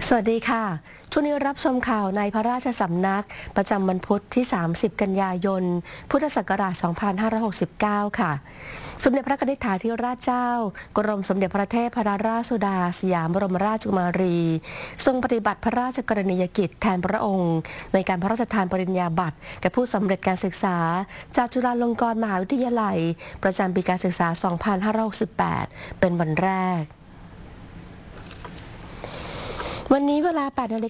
สวัสดีค่ะช่วงนี้รับชมข่าวในพระราชสำนักประจำวันพุธที่ 30 กันยายน พุทธศักราช 2569 ค่ะ สมเด็จพระนิธิถาธิราชเจ้ากรมสมเด็จพระเทพรัตนราชสุดาสยามบรมราชกุมารีทรงปฏิบัติพระราชกรณียกิจแทนพระองค์ในการพระราชทานปริญญาบัตรแก่ผู้สำเร็จการศึกษาจากจุฬาลงกรณ์มหาวิทยาลัยประจำปีการศึกษา 2568 เป็นวันแรกวันนี้เวลา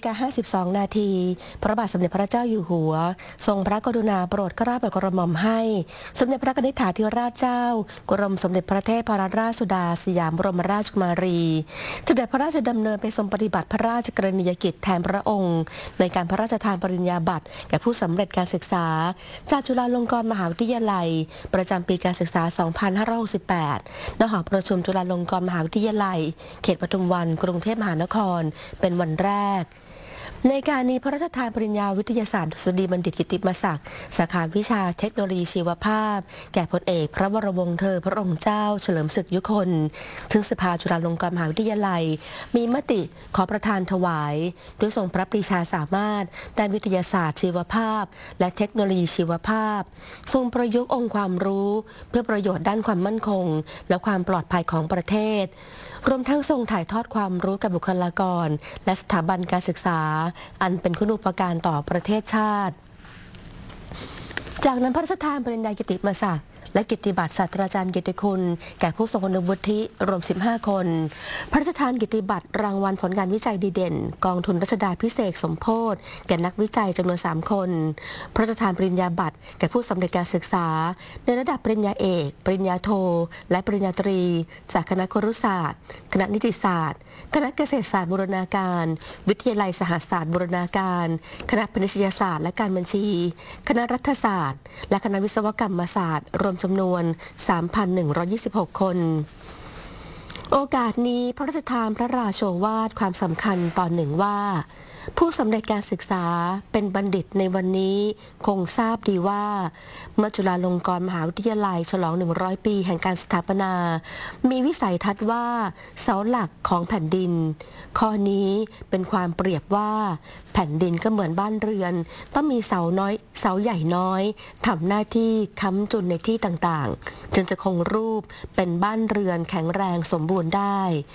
8:52 นาทีพระบาทสมเด็จพระเจ้าอยู่หัวทรงพระกรุณาโปรดเกล้าโปรดกระหม่อมให้สมเด็จพระนิธิถาธิราชเจ้ากรมสมเด็จพระเทพรัตนราชสุดาสยามบรมราชกุมารีเสด็จพระราชดำเนินไปทรงปฏิบัติพระราชกรณียกิจแทนพระองค์ในการพระราชทานปริญญาบัตรแก่ผู้สำเร็จการศึกษาจากจุฬาลงกรณ์มหาวิทยาลัยประจำปีการศึกษา 2568 ณ หอประชุมจุฬาลงกรณ์มหาวิทยาลัยเขตปทุมวันกรุงเทพมหานครเป็นวันแรกในการนี้พระราชทานปริญญาวิทยาศาสตร์ดุษฎีบัณฑิตกิตติมศักดิ์สาขาวิชาเทคโนโลยีชีวภาพแก่พลเอกพระวรวงศ์เธอพระองค์เจ้าเฉลิมศึกยุคน ซึ่งสภาจุฬาลงกรณ์มหาวิทยาลัยมีมติขอประทานถวายด้วยทรงพระปรีชาสามารถด้านวิทยาศาสตร์ชีวภาพและเทคโนโลยีชีวภาพทรงประยุกต์องค์ความรู้เพื่อประโยชน์ด้านความมั่นคงและความปลอดภัยของประเทศรวมทั้งทรงถ่ายทอดความรู้กับบุคลากรและสถาบันการศึกษาอันเป็นคุณูปการต่อประเทศชาติจากนั้นพระราชทานปริญญากิตติมศักดิ์และกิตติบัตรศาสตราจารย์เกียรติคุณแก่ผู้ทรงคุณวุฒิรวม 15 คนพระราชทานกิตติบัตรรางวัลผลงานวิจัยดีเด่นกองทุนรัชดาพิเศษสมโภชแก่นักวิจัยจำนวน 3 คนพระราชทานปริญญาบัตรแก่ผู้สำเร็จการศึกษาในระดับปริญญาเอกปริญญาโทและปริญญาตรีจากคณะครุศาสตร์คณะนิติศาสตร์คณะเกษตรศาสตร์บูรณาการวิทยาลัยสหศาสตร์บูรณาการคณะพาณิชยศาสตร์และการบัญชีคณะรัฐศาสตร์และคณะวิศวกรรมศาสตร์รวมจำนวน 3,126 คน โอกาสนี้พระราชทานพระราโชวาทความสำคัญตอนหนึ่งว่าผู้สำเร็จการศึกษาเป็นบัณฑิตในวันนี้คงทราบดีว่าเมื่อจุฬาลงกรณ์มหาวิทยาลัยฉลอง 100 ปีแห่งการสถาปนามีวิสัยทัศน์ว่าเสาหลักของแผ่นดินข้อนี้เป็นความเปรียบว่าแผ่นดินก็เหมือนบ้านเรือนต้องมีเสาน้อยเสาใหญ่น้อยทำหน้าที่ค้ำจุนในที่ต่างๆจึงจะคงรูปเป็นบ้านเรือนแข็งแรงสมบูรณ์ได้